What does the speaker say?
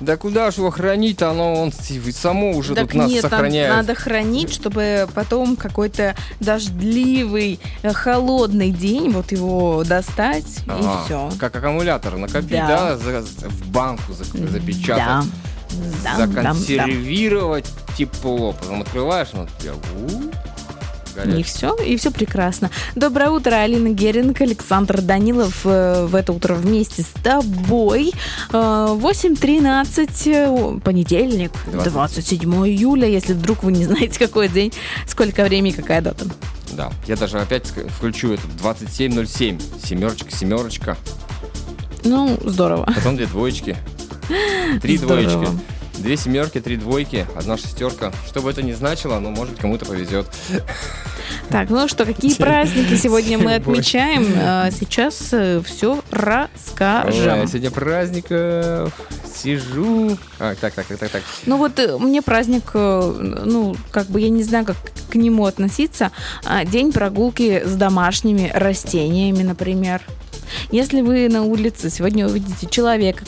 Да куда же его хранить-то? Оно само уже так тут нас нет, сохраняет. Надо хранить, чтобы потом какой-то дождливый, холодный день вот его достать, и все. Как аккумулятор накопить, Да. в банку запечатать, Да. законсервировать тепло. Потом открываешь, оно у тебя И все прекрасно. Доброе утро, Алина Геринг, Александр Данилов в это утро вместе с тобой. 8:13, понедельник, 27 июля, если вдруг вы не знаете, какой день, сколько времени, какая дата. Да, я даже опять включу это 27:07, семерочка. Ну, здорово. Потом 2 двоечки, 3 Здорово. двоечки. 2 семерки, 3 двойки, 1 шестерка. Что бы это ни значило, но может кому-то повезет. Так, ну что, какие праздники сегодня мы отмечаем? Сейчас все расскажем. Сегодня праздников. Сижу. Так. Ну вот мне праздник, я не знаю, как к нему относиться. День прогулки с домашними растениями, например. Если вы на улице сегодня увидите человека,